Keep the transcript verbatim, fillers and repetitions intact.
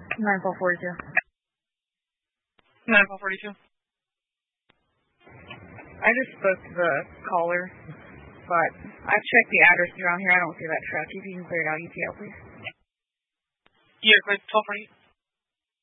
nine four forty-two. nine four forty-two. I just spoke to the caller, but I've checked the addresses around here. I don't see that truck. If you can clear it out, E T L, please. Yeah, quick, twelve forty.